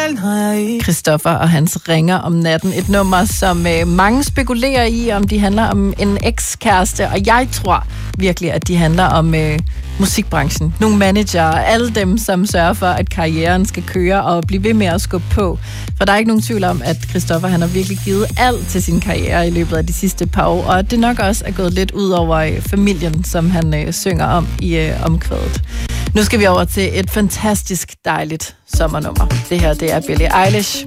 Christoffer og hans ringer om natten. Et nummer, som mange spekulerer i, om de handler om en ekskæreste. Og jeg tror virkelig, at de handler om musikbranchen. Nogle manager, alle dem, som sørger for, at karrieren skal køre og blive ved med at skubbe på. For der er ikke nogen tvivl om, at Christoffer han har virkelig givet alt til sin karriere i løbet af de sidste par år. Og det nok også er gået lidt ud over familien, som han synger om i omkvædet. Nu skal vi over til et fantastisk dejligt sommernummer. Det her, det er Billie Eilish.